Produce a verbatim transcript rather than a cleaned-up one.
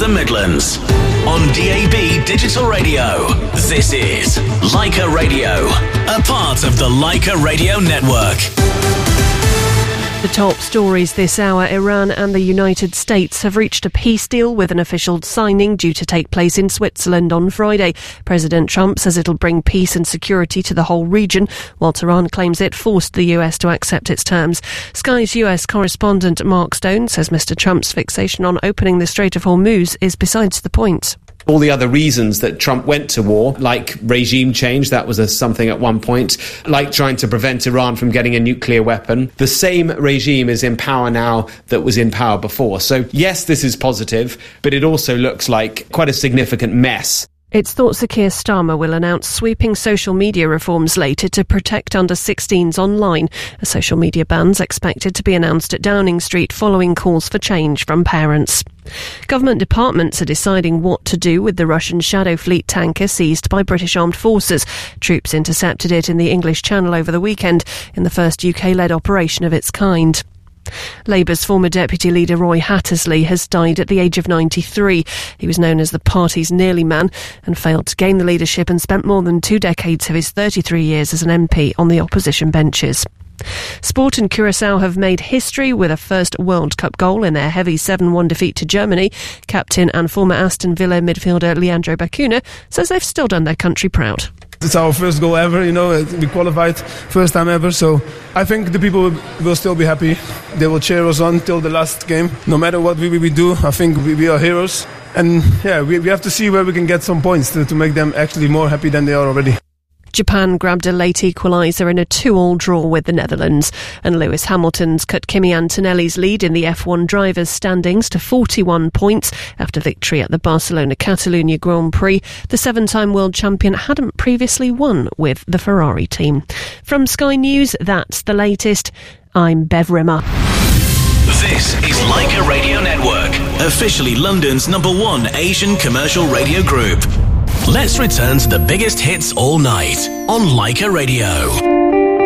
the Midlands. On D A B Digital Radio, this is Leica Radio, a part of the Leica Radio Network. The top stories this hour: Iran and the United States have reached a peace deal with an official signing due to take place in Switzerland on Friday. President Trump says it'll bring peace and security to the whole region, while Tehran claims it forced the U S to accept its terms. Sky's U S correspondent Mark Stone says Mister Trump's fixation on opening the Strait of Hormuz is besides the point. All the other reasons that Trump went to war, like regime change, that was a, something at one point, like trying to prevent Iran from getting a nuclear weapon. The same regime is in power now that was in power before. So yes, this is positive, but it also looks like quite a significant mess. It's thought Sir Keir Starmer will announce sweeping social media reforms later to protect under sixteens online. A social media ban's expected to be announced at Downing Street following calls for change from parents. Government departments are deciding what to do with the Russian Shadow Fleet tanker seized by British Armed Forces. Troops intercepted it in the English Channel over the weekend in the first U K-led operation of its kind. Labour's former deputy leader Roy Hattersley has died at the age of ninety-three. He was known as the party's nearly man and failed to gain the leadership and spent more than two decades of his thirty-three years as an M P on the opposition benches. Sport and Curaçao have made history with a first World Cup goal in their heavy seven one defeat to Germany. Captain and former Aston Villa midfielder Leandro Bacuna says they've still done their country proud. It's our first goal ever, you know, we qualified first time ever, so I think the people will, will still be happy. They will cheer us on till the last game. No matter what we, we do, I think we, we are heroes. And yeah, we, we have to see where we can get some points to, to make them actually more happy than they are already. Japan grabbed a late equaliser in a two-all draw with the Netherlands, and Lewis Hamilton's cut Kimi Antonelli's lead in the F one drivers' standings to forty-one points after victory at the Barcelona-Catalunya Grand Prix. The seven-time world champion hadn't previously won with the Ferrari team. From Sky News, that's the latest. I'm Bev Rimmer. This is Leica Radio Network, officially London's number one Asian commercial radio group. Let's return to the biggest hits all night on Leica Radio.